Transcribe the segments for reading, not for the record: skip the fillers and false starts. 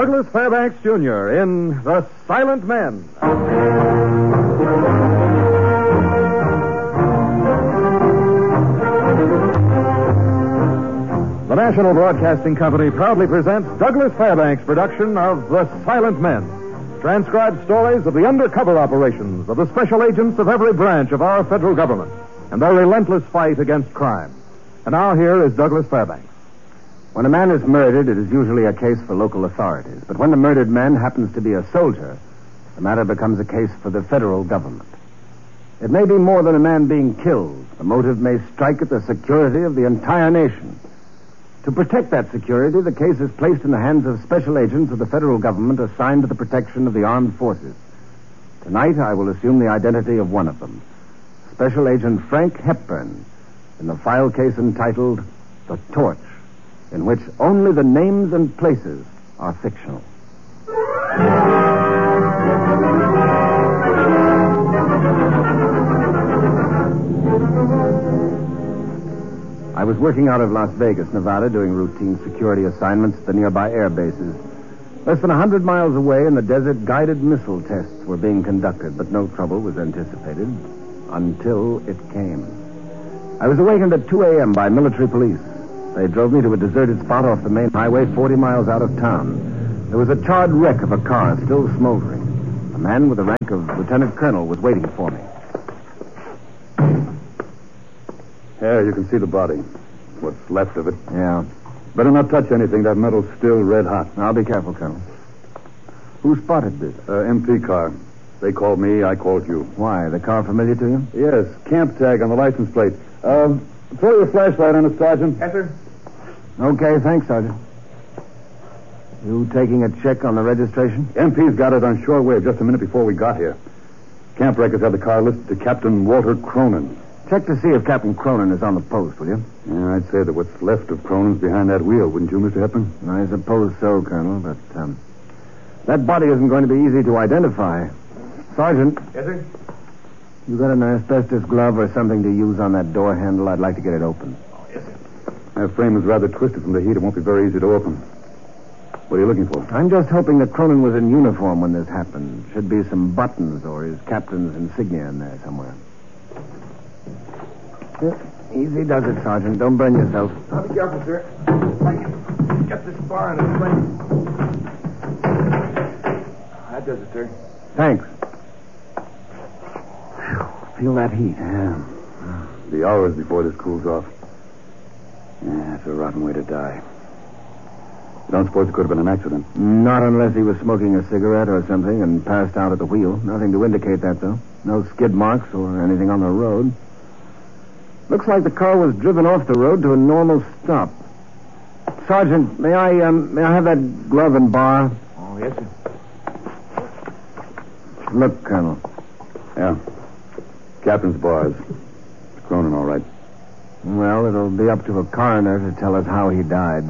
Douglas Fairbanks, Jr. in The Silent Men. The National Broadcasting Company proudly presents Douglas Fairbanks' production of The Silent Men. Transcribed stories of the undercover operations of the special agents of every branch of our federal government and their relentless fight against crime. And now here is Douglas Fairbanks. When a man is murdered, it is usually a case for local authorities. But when the murdered man happens to be a soldier, the matter becomes a case for the federal government. It may be more than a man being killed. The motive may strike at the security of the entire nation. To protect that security, the case is placed in the hands of special agents of the federal government assigned to the protection of the armed forces. Tonight, I will assume the identity of one of them, Special Agent Frank Hepburn, in the file case entitled The Torch, in which only the names and places are fictional. I was working out of Las Vegas, Nevada, doing routine security assignments at the nearby air bases. Less than 100 miles away in the desert, guided missile tests were being conducted, but no trouble was anticipated until it came. I was awakened at 2 a.m. by military police. They drove me to a deserted spot off the main highway 40 miles out of town. There was a charred wreck of a car still smoldering. A man with the rank of lieutenant colonel was waiting for me. There, you can see the body. What's left of it. Yeah. Better not touch anything. That metal's still red hot. I'll be careful, Colonel. Who spotted this? MP car. They called me, I called you. Why? The car familiar to you? Yes, camp tag on the license plate. Throw your flashlight on it, Sergeant. Yes, sir. Okay, thanks, Sergeant. You taking a check on the registration? MP's got it on shortwave just a minute before we got here. Camp records have the car listed to Captain Walter Cronin. Check to see if Captain Cronin is on the post, will you? Yeah, I'd say that what's left of Cronin's behind that wheel, wouldn't you, Mr. Hepburn? I suppose so, Colonel, but that body isn't going to be easy to identify. Sergeant. Yes, sir? You got an asbestos glove or something to use on that door handle? I'd like to get it open. Oh, yes, sir. That frame is rather twisted from the heat. It won't be very easy to open. What are you looking for? I'm just hoping that Cronin was in uniform when this happened. Should be some buttons or his captain's insignia in there somewhere. Easy does it, Sergeant. Don't burn yourself. I'll be careful, sir. I can get this bar in its place. That does it, sir. Thanks. Feel that heat. Yeah. The hours before this cools off. Yeah, it's a rotten way to die. You don't suppose it could have been an accident? Not unless he was smoking a cigarette or something and passed out at the wheel. Nothing to indicate that, though. No skid marks or anything on the road. Looks like the car was driven off the road to a normal stop. Sergeant, may I have that glove and bar? Oh, yes, sir. Look, Colonel. Yeah. Captain's bars. Cronin, all right. Well, it'll be up to a coroner to tell us how he died.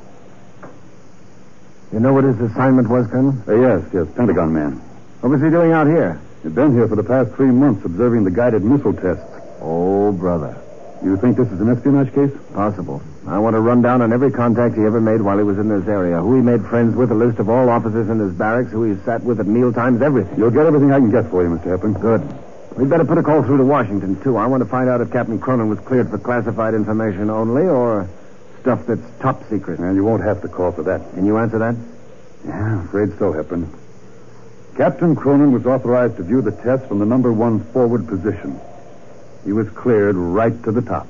You know what his assignment was, Colonel? Yes, Pentagon man. What was he doing out here? He'd been here for the past 3 months observing the guided missile tests. Oh, brother. You think this is an espionage case? Possible. I want to run down on every contact he ever made while he was in this area. Who he made friends with, a list of all officers in his barracks, who he sat with at mealtimes, everything. You'll get everything I can get for you, Mr. Hepburn. Good. We'd better put a call through to Washington, too. I want to find out if Captain Cronin was cleared for classified information only or stuff that's top secret. And you won't have to call for that. Can you answer that? Yeah, I'm afraid so, Hepburn. Captain Cronin was authorized to view the test from the number 1 forward position. He was cleared right to the top.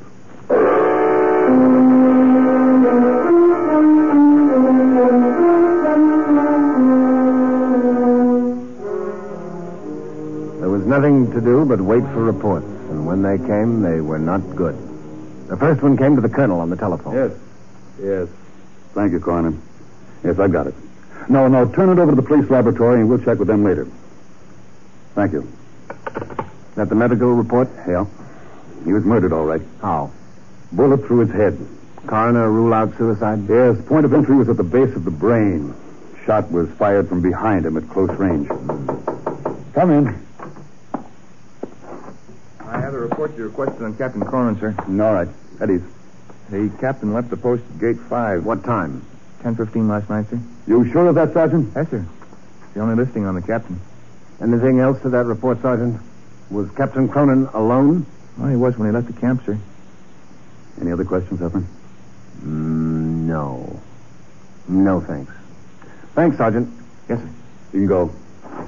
There was nothing to do but wait for reports, and when they came, they were not good. The first one came to the colonel on the telephone. Yes. Thank you, Cronin. Yes, I've got it. No, turn it over to the police laboratory, and we'll check with them later. Thank you. Is that the medical report? Yeah. He was murdered, all right. How? Bullet through his head. Coroner rule out suicide? Yes, point of entry was at the base of the brain. Shot was fired from behind him at close range. Come in. I have a report you requested on Captain Cronin, sir. All right. Eddie's. The captain left the post at gate 5. What time? 10:15 last night, sir. You sure of that, Sergeant? Yes, sir. It's the only listing on the captain. Anything else to that report, Sergeant? Was Captain Cronin alone? Well, he was when he left the camp, sir. Any other questions, Huffman? No. No, thanks. Thanks, Sergeant. Yes, sir. You can go.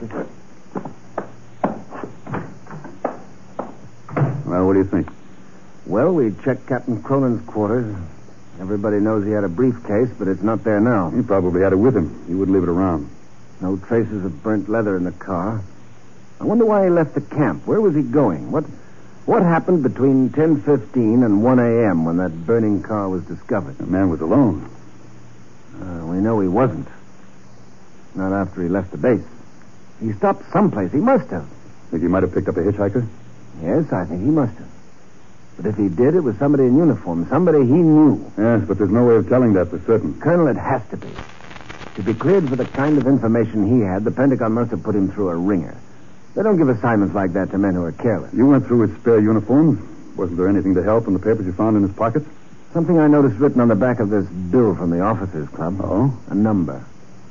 Well, what do you think? Well, we checked Captain Cronin's quarters. Everybody knows he had a briefcase, but it's not there now. He probably had it with him. He wouldn't leave it around. No traces of burnt leather in the car. I wonder why he left the camp. Where was he going? What happened between 10:15 and 1 a.m. when that burning car was discovered? The man was alone. We know he wasn't. Not after he left the base. He stopped someplace. He must have. Think he might have picked up a hitchhiker? Yes, I think he must have. But if he did, it was somebody in uniform. Somebody he knew. Yes, but there's no way of telling that for certain. Colonel, it has to be. To be cleared for the kind of information he had, the Pentagon must have put him through a ringer. They don't give assignments like that to men who are careless. You went through his spare uniforms. Wasn't there anything to help in the papers you found in his pockets? Something I noticed written on the back of this bill from the officers' club. Oh? A number.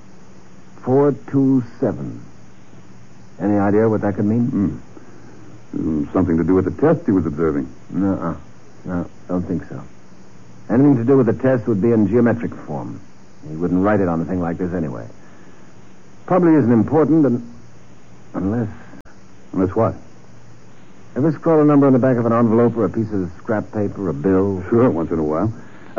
427. Any idea what that could mean? Something to do with the test he was observing. No, don't think so. Anything to do with the test would be in geometric form. He wouldn't write it on a thing like this anyway. Probably isn't important unless... Unless what? Ever scroll a number on the back of an envelope or a piece of scrap paper, a bill? Sure, once in a while.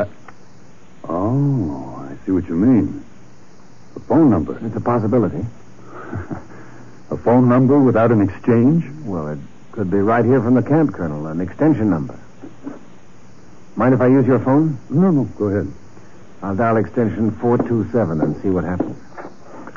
Oh, I see what you mean. A phone number. It's a possibility. A phone number without an exchange? Well, it could be right here from the camp, Colonel. An extension number. Mind if I use your phone? No, go ahead. I'll dial extension 427 and see what happens.